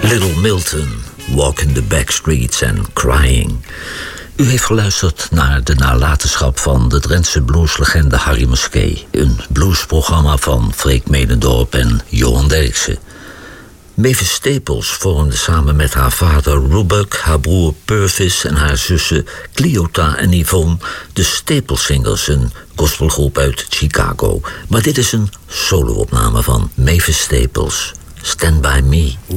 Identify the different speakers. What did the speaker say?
Speaker 1: Little Milton, Walking the Backstreets and Crying. U heeft geluisterd naar de nalatenschap van de Drentse blueslegende Harry Musquet. Een bluesprogramma van Freek Medendorp en Johan Derksen. Mavis Staples vormde samen met haar vader Roebuck, haar broer Purvis en haar zussen Cleota en Yvonne de Staple Singers, een gospelgroep uit Chicago. Maar dit is een solo-opname van Mavis Staples, Stand By Me.